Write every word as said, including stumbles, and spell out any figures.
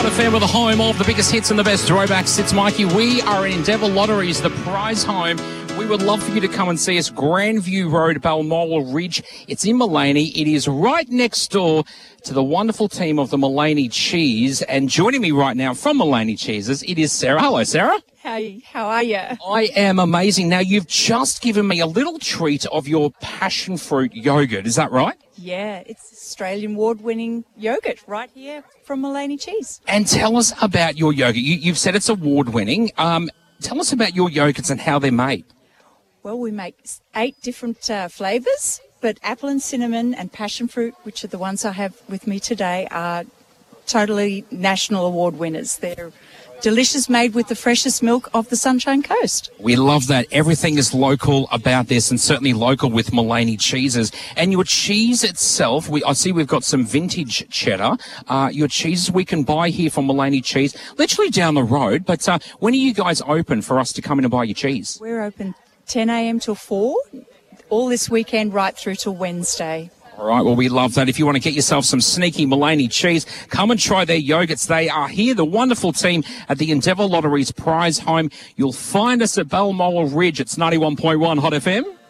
Hot F M with the home of the biggest hits and the best throwbacks. It's Mikey. We are in Endeavour Lotteries, the prize home. We would love for you to come and see us. Grandview Road, Balmoral Ridge. It's in Mullaney. It is right next door to the wonderful team of the Mullaney Cheese. And joining me right now from Mullaney Cheeses, it is Sarah. Hello, Sarah. How, how are you? I am amazing. Now, you've just given me a little treat of your passion fruit yogurt. Is that right? Yeah, it's Australian award-winning yogurt right here from Mullaney Cheese. And tell us about your yogurt. You, you've said it's award-winning. Um, tell us about your yogurts and how they're made. Well, we make eight different uh, flavours, but apple and cinnamon and passion fruit, which are the ones I have with me today, are totally national award winners. They're delicious, made with the freshest milk of the Sunshine Coast. We love that. Everything is local about this, and certainly local with Mullaney Cheeses. And your cheese itself, we, I see we've got some vintage cheddar. Uh, your cheeses we can buy here from Mullaney Cheese, literally down the road. But uh, when are you guys open for us to come in and buy your cheese? We're open ten a.m. till four, all this weekend right through to Wednesday. All right, well, we love that. If you want to get yourself some sneaky Mullaney Cheese, come and try their yogurts. They are here, the wonderful team at the Endeavour Lotteries prize home. You'll find us at Balmoral Ridge. It's ninety-one point one Hot F M.